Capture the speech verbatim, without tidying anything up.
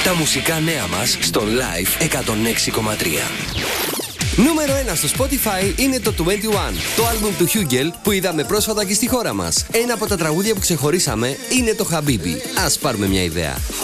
Τα μουσικά νέα μας στο Live εκατόν έξι κόμμα τρία. Νούμερο ένα στο Spotify είναι το είκοσι ένα, το άλμπουμ του Hugel που είδαμε πρόσφατα και στη χώρα μας. Ένα από τα τραγούδια που ξεχωρίσαμε είναι το Habibi. Ας πάρουμε μια ιδέα.